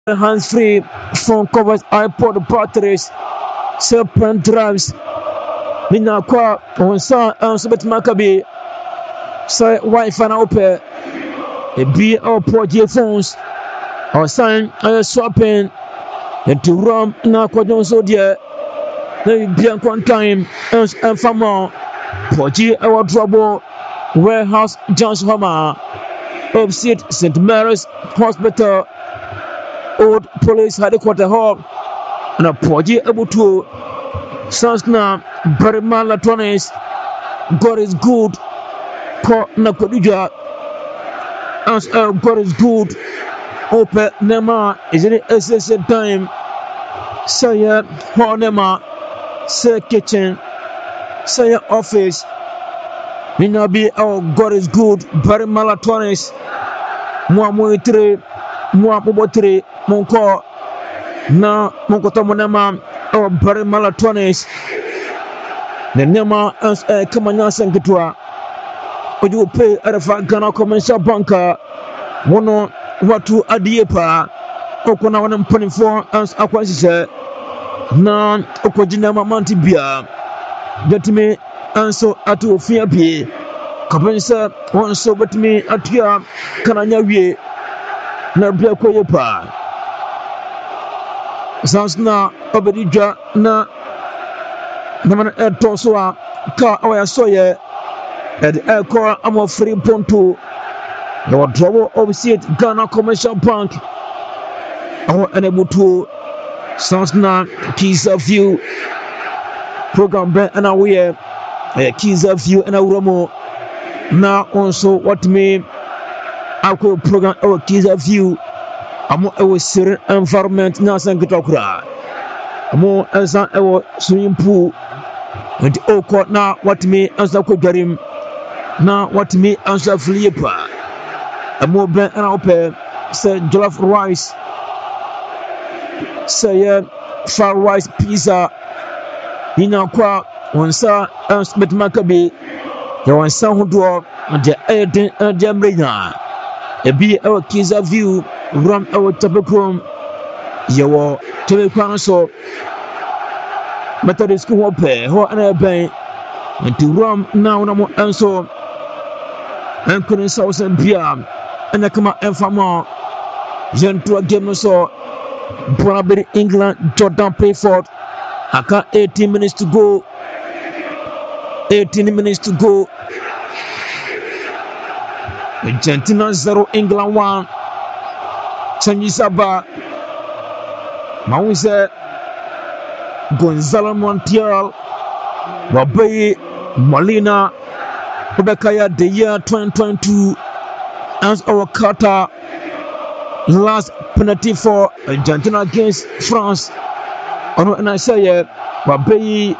hands free, phone covers, iPod batteries, cell pen drives. Mina kwa on sa ansubet makabi. Say Wi-Fi na ope. A B or 4G phones. Or sign swapping. Into rum na kwa jonso dia. Na bien kwa time and fama. 4G our trouble. Warehouse John's Homer. Opposite St. Mary's Hospital. Old Police Headquarters Hall. And a 4G able to Sansna Bariman Latonis. God is good. Ko na kodija. As God is good. Open Nema is it SS time. Say Honema. Say kitchen. Say office. Minabi our God is good. Bariman Latonis. Muamuitre. Muapobotre. Monko. Na Monko Monema. Our Bariman Latonis. The Nema as Kamanya Sankitwa. Would you pay at a Ghana commercial banker? One watu adiepa okona wana mpanifo as akwasise na okojina mamanti bia detime anso atu ofia bi kapensa wonso betime atua kananya wie na bia koyepa sansna obedija na mana etoso a ka awya soye ed ekor amo free ponto. Your trouble opposite Ghana Commercial Bank. Our unable to Sansna Keys of You program and aware Keys of You and Auromo. Now also what me I could program our Keys of You. I'm our serene environment Nasan Kitokra. More as our swimming pool and oh court now what me as I could get him. Now what me as a flipper. A more bent and open, say jollof rice, say fried rice pizza. In our crowd, one sa and Smith Maccabi, the one son who draw the Aiden and Jambrina. A be our keys of view, run our topic room, your telephone so. Methodist school open, who and a bank, and to rum now no more answer. And couldn't sauce and beer. And I come out and from to a game so Bonabiri England Jordan Playford. I got 18 minutes to go. 18 minutes to go. Argentina 0 England 1. Changisaba Mauze Gonzalo Montiel Wabe Molina Rebecca the year 2022 as our Qatar last penalty for Argentina against France. And I say, Wabe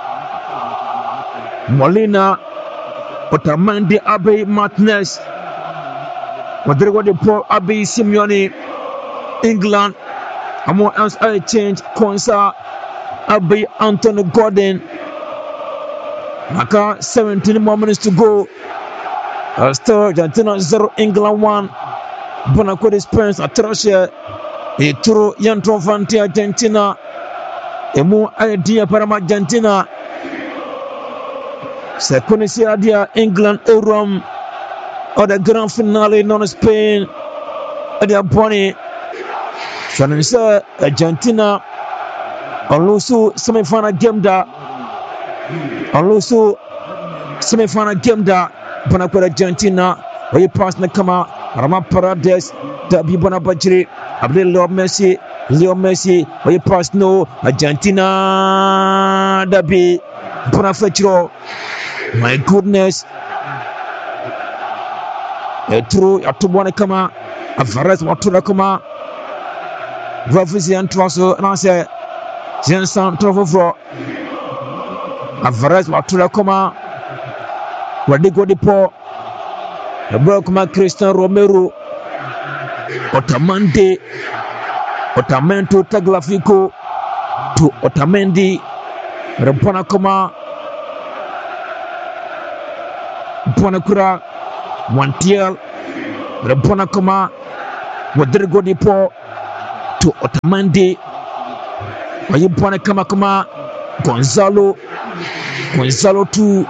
Molina, Otamendi, Abe Martinez, Rodrigo de Paul, Abe Simeone, England. And what else I change? Konsa, Abe Anthony Gordon. Maka 17 more minutes to go. Still Argentina 0 England 1. Bonacote Spence atrocious. E turo Yantro Fanti Argentina. E mo idea para Argentina. Se connaissez dia England Rome. Or the grand finale non Spain. Adia Bonnie. Chanisa Argentina. Olusu semi-final game da. Olusu semi-final game da. Bonacote Argentina. Where you pass na kama Rama Paredes Dabi Bonabajiri Abdel Leo Messi where you pass no Argentina Dabi Bonafetro. My goodness. True Atubwana kama Alvarez Watula kama Ravisi and Trosso and I say Jensen Trofo Alvarez Watula kama Rodrigo de Paul Ebokuma Christian Romero Otamendi Otamendi Tagliafico to Otamendi Rebona Koma Bonacura Montiel Rebona Koma Rodrigo de Paul to Otamendi. Wayibwana kama Gonzalo to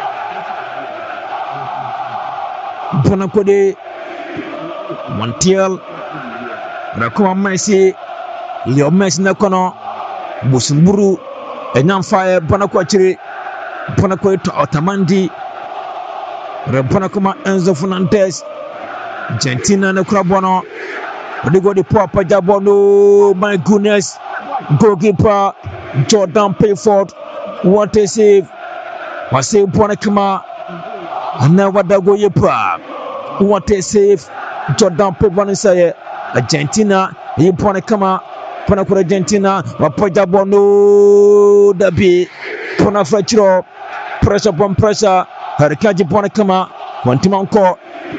Bona Kode Montiel Rakoma Messi Leo Messi na kono Busumburu Enyamfaye Bona Kwachiri Bona Kode to Otamendi Bona Kuma Enzo Fernandez Argentina na Krabono Odigo di Papa Jabono. My goodness, goalkeeper Jordan Pickford, what a save. Wase Bona Kuma Anawadago Yepa, what a save. Jordan Pickford say Argentina Bona Kuma Bona Kura Argentina Papa Jabono Dabi Bona Fletcher pressure upon pressure Harikaji Bona Kuma Wantimanko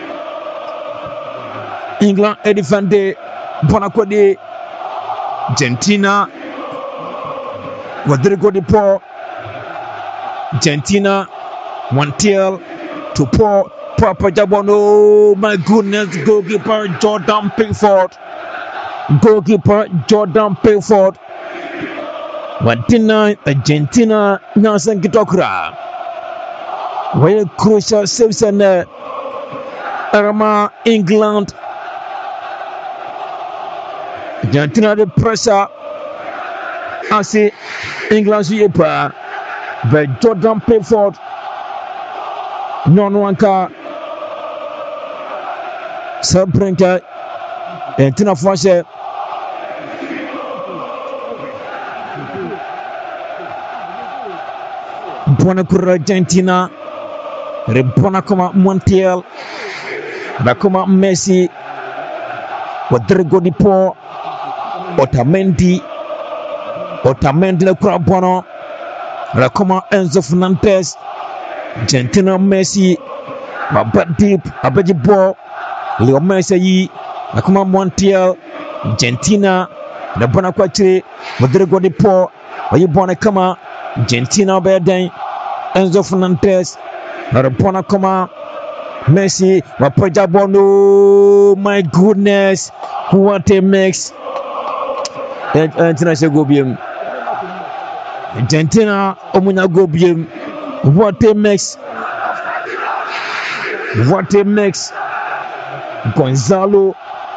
England defende Bona Kode Argentina Rodrigo de Paul Argentina Montiel to Paul Papa Jabono. My goodness, goalkeeper Jordan Pickford. Argentina Nelson Kitokura. Very crucial saves and Arama England. Argentina the pressure. I see England Yepa, but Jordan Pickford. Non-wanka Sabrinka Tina Foshe Bona Kura Argentina Rebona Kuma Montiel Bakuma Messi Rodrigo di Paul Otamendi na Kura Bono Rakuma Enzo Fernandez Argentina Messi Babadip Abajibo Leo Messi Akuma Montiel Argentina na Bona Kwachiri Rodrigo di Paul Wayibona kama Argentina Beden Enzo Fernandez na Bona kama Messi Wapajabono. My goodness, what a mix. Argentina Gobium Argentina Omuna Gobium. What a mix. Gonzalo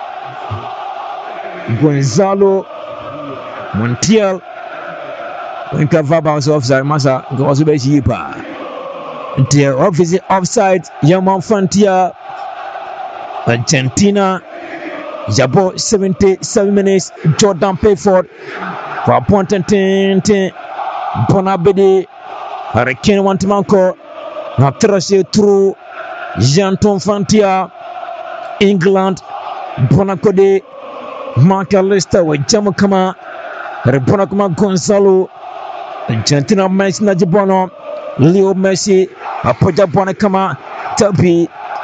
Montiel Winka Vabas offside Masa goes be cheaper. The obviously offside Yaman Frontier Argentina Jabo 77 minutes Jordan Pickford for a point and Bonabedi Hurricane Wantimanko na tracé through Janton Fantia England Bona Kode Marca Lester wa jamu kama Bona kama Gonzalo Argentina Messi na jibono Leo Messi apoja Bona kama Tabi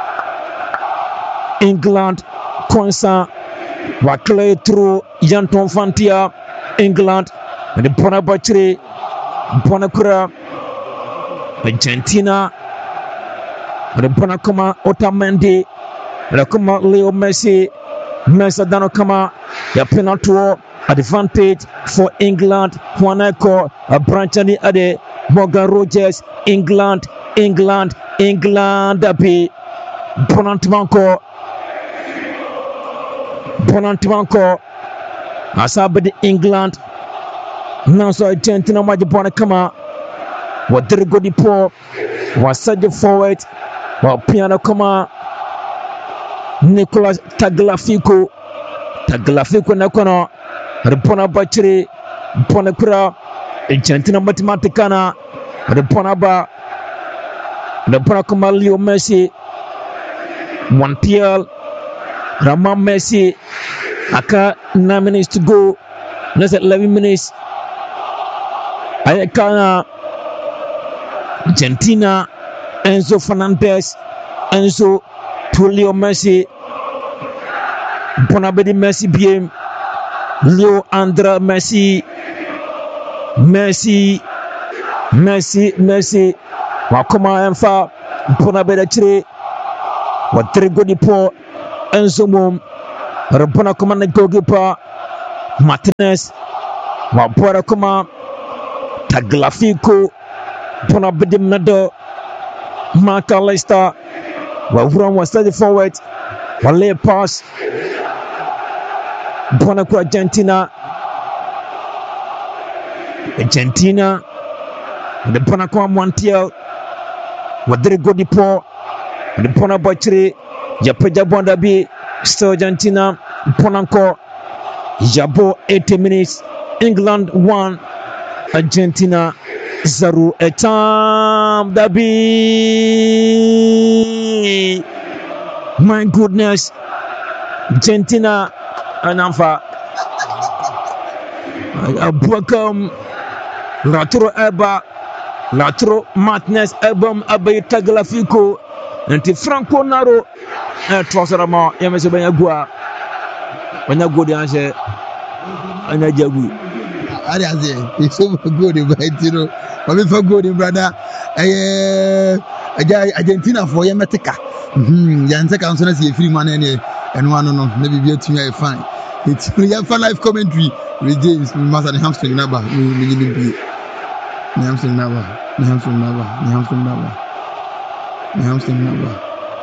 England Konsa wa clear through Janton Fantia England and Bona Bachiri Bona Kura Argentina Bona kama Otamendi Rakuma Leo Messi Dano kama ya penalty advantage for England. Juaneko Branchani Ade Morgan Rogers England Api Bonantimanko Asabedi England Nanso Argentina Majibona kama Rodrigo di Paul wasaje forward wa piano kama Nicolas Tagliafico na kono Bona Bachiri Bona Kura Argentina matematikana Bona ba Bona kama Leo Messi Montiel Rama Messi aka 9 minutes to go. Let's 11 minutes. Ayakana Argentina Enzo Fernandez Enzo Leo Messi Bonabedi Messi bien Leo Andra Messi wakoma enfa Bonabedi chire Rodrigo di Paul Enzo mom Bona koma na goalkeeper Martinez wabora kuma Tagliafico Bona Bidim Nado McAllister Wawuram was steady forward Wale pass Bona kwa Argentina the Bona kwa Montiel Wadri Godipo the Bona Bochri Japeja Bonda B still Argentina Ponanko Jabo 80 minutes England 1 Argentina 0 a time Dabi. My goodness, Argentina and Alpha Abuakam Latro Eba Latro Martinez Ebam Abe Tagliafico and Franco Naro Trosarama Yamesabagua when I go down there and I jagu. It's so good, you know. But if I go to brother, Argentina for Yamatica. Yansa Council is a free man and one on maybe be a fine. It's for life commentary with James Master Hamstring Naba. Hamstring Naba.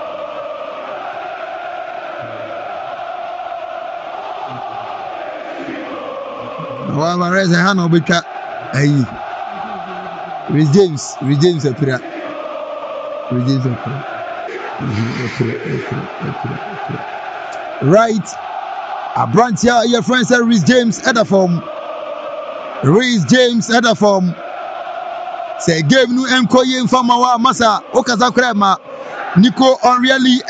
Well, my raise a hand over cat. With James Apira. Right. A branch here, your friend said Reece James Ederform. Say game nu enkoye mfama wa masa okaza krema Nico unreally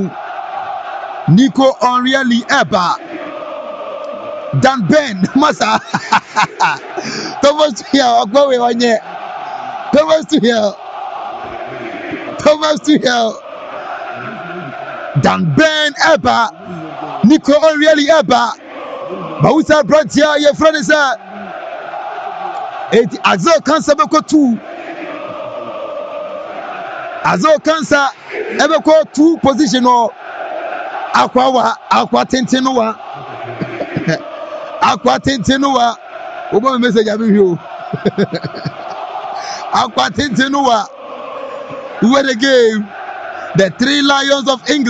eba Dan Ben masa Thomas to here ogbawe wanye Thomas to here Dan Ben eba Nico unreally eba Bausa branch here your friend is Eti Azo Kansa beko 2 Azo Kansa ebeko 2 position o akwa tentenuwa obo message abihio akwa tentenuwa where the game the 3 Lions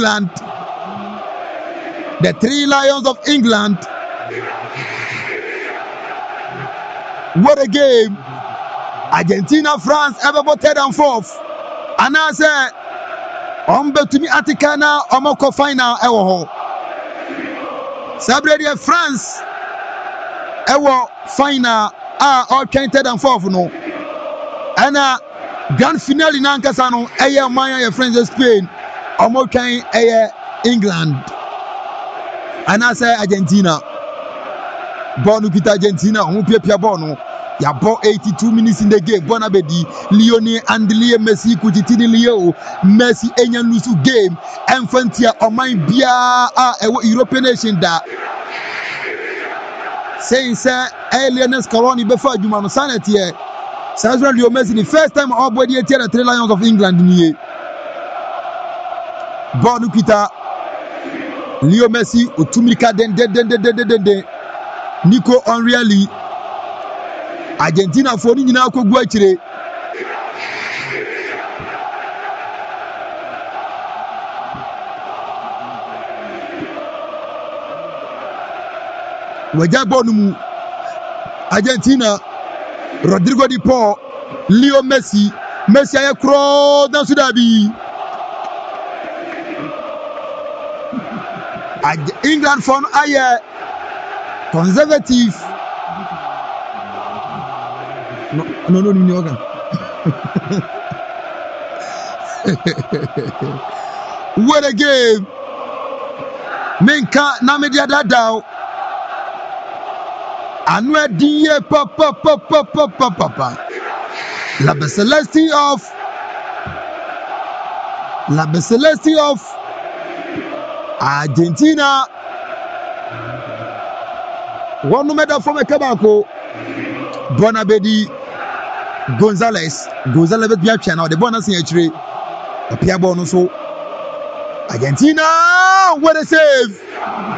of England what a game. Argentina, France, everybody 3rd and 4th. And I say, to me, Aticana, Omoko final, Ewo. Sabrina, France, Ewo final, all 3rd and 4th, no. And grand finale in Ankasano, Aya Maya, friends of Spain, Omokai, Aya England. And I say, Argentina. Bonu kita Argentina on pia bono ya bo 82 minutes in the game Bonabedi Lionel and Leo Messi kutitini Leo Messi enya nusu game Enfantia oman bia European nation da saying say Lionel Scaloni before Juma no sanity here says Leo Messi the first time our body here the 3 Lions of England ni Bonu kita Leo Messi utumika den Nico unreally Argentina for ni na kogu akire wajabonu mu Argentina Rodrigo Di Paul Leo Messi aye kro dan sudabi England for aye conservative. No, what a game. Menka na media dadao. Anwe die papa. La Celeste of Argentina. One medal from a Kabako Bonabedi Gonzalez Biacha now the bonus in a Pia bonus. Argentina, what a save!